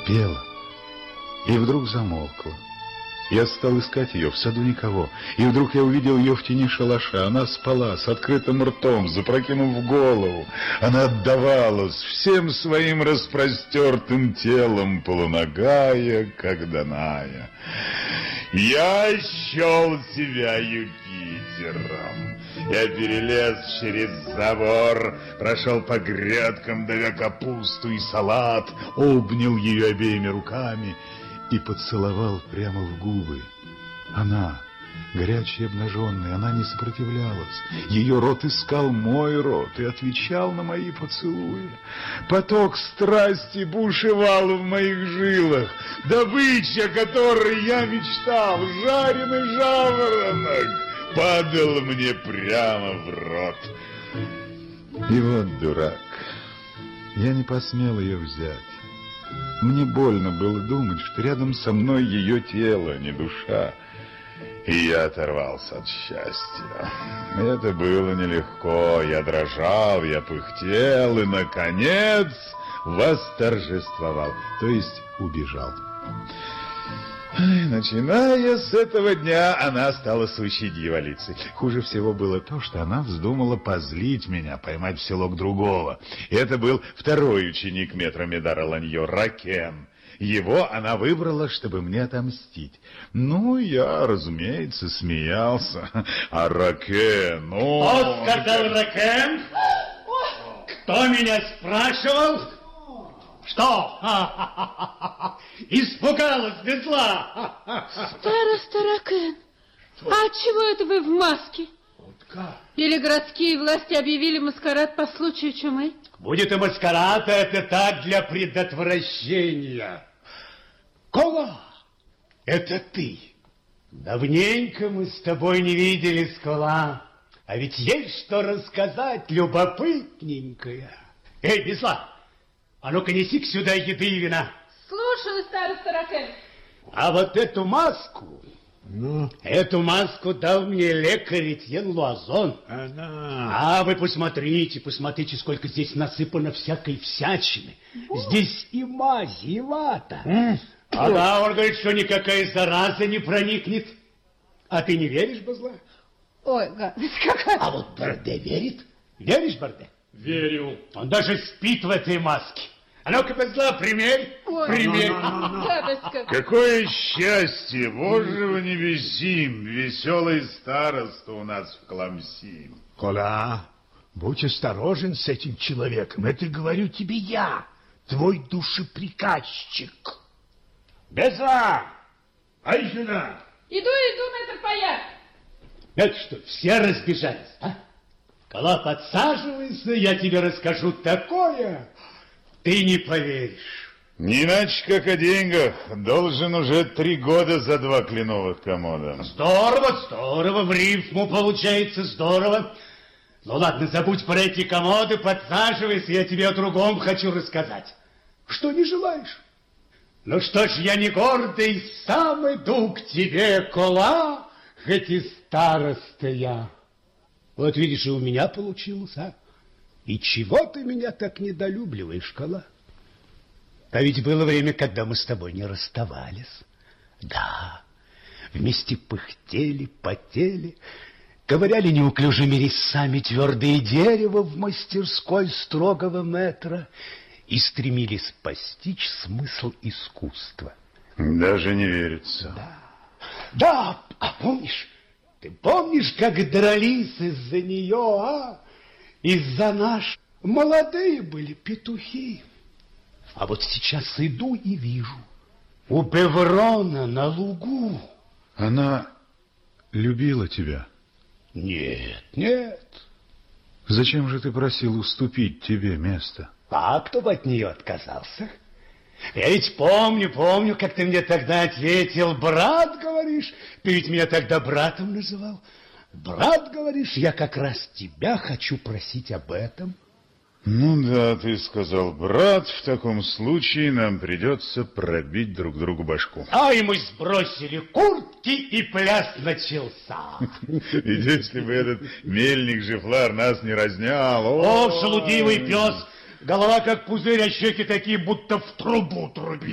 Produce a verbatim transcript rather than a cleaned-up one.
пела и вдруг замолкла. Я стал искать ее, в саду никого, и вдруг я увидел ее в тени шалаша. Она спала с открытым ртом, запрокинув голову. Она отдавалась всем своим распростертым телом, полуногая, как Даная. Я счел себя Юпитером. Я перелез через забор, прошел по грядкам, давя капусту и салат, обнял ее обеими руками и поцеловал прямо в губы. Она, горячая и обнаженная, она не сопротивлялась. Ее рот искал мой рот и отвечал на мои поцелуи. Поток страсти бушевал в моих жилах. Добыча, которой я мечтал, жареный жаворонок, падал мне прямо в рот. И вот дурак, я не посмел ее взять. Мне больно было думать, что рядом со мной ее тело, не душа. И я оторвался от счастья. Это было нелегко. Я дрожал, я пыхтел и, наконец, восторжествовал, то есть убежал. Начиная с этого дня, она стала сущей дьяволицей. Хуже всего было то, что она вздумала позлить меня, поймать в селок другого. И это был второй ученик метра Медара Ланьо, Ракен. Его она выбрала, чтобы мне отомстить. Ну, я, разумеется, смеялся. А Ракен, ну... Вот сказал Ракен, кто меня спрашивал... Что? Испугалась без зла. Староста Ракен, а отчего это вы в маске? Или городские власти объявили маскарад по случаю чумы? Будет и маскарад, это так для предотвращения. Кола, это ты. Давненько мы с тобой не виделись, Кола. А ведь есть что рассказать любопытненькое. Эй, Весла! А ну-ка, неси-ка сюда еды и вина. Слушаю, староста Ракен. А вот эту маску, ну, эту маску дал мне лекарь Этьен Луазон. Она... А вы посмотрите, посмотрите, сколько здесь насыпано всякой всячины. Вот. Здесь и мази, и вата. Mm. А да, он говорит, что никакая зараза не проникнет. А ты не веришь, Базла? Ой, гадость какая. А вот Барде верит. Веришь, Барде? Верю. Он даже спит в этой маске. А ну-ка, Базла, примерь. Ой, примерь. гадость. Какое счастье, боже в небесим, веселый староста у нас в Кламси. Кола, будь осторожен с этим человеком. Это говорю тебе я, твой душеприказчик. Базла, ай сюда. Иду, иду, мэтр Паяк. Это что, все разбежались, а? Кола, подсаживайся, я тебе расскажу такое, ты не поверишь. Не иначе, как о деньгах. Должен уже три года за два кленовых комода. Здорово, здорово, в рифму получается здорово. Ну ладно, забудь про эти комоды, подсаживайся, я тебе о другом хочу рассказать. Что не желаешь? Ну что ж, я не гордый, сам иду к тебе, Кола, хоть и староста я. Вот видишь, и у меня получилось, а? И чего ты меня так недолюбливаешь, Кола? А ведь было время, когда мы с тобой не расставались. Да, вместе пыхтели, потели, ковыряли неуклюжими резцами твердое дерево в мастерской строгого метра и стремились постичь смысл искусства. Даже не верится. Да, да, а помнишь, ты помнишь, как дрались из-за нее, а? Из-за наш... Молодые были петухи. А вот сейчас иду и вижу. У Беврона на лугу. Она любила тебя? Нет, нет. Зачем же ты просил уступить тебе место? А кто бы от нее отказался? Я ведь помню, помню, как ты мне тогда ответил. Брат, говоришь, ты ведь меня тогда братом называл. Брат, говоришь, я как раз тебя хочу просить об этом. Ну да, ты сказал, брат, в таком случае нам придется пробить друг другу башку. А и мы сбросили куртки, и пляс начался. Ведь если бы этот мельник Жифлар нас не разнял... О, шелудивый пес, голова как пузырь, а щеки такие, будто в трубу трубит.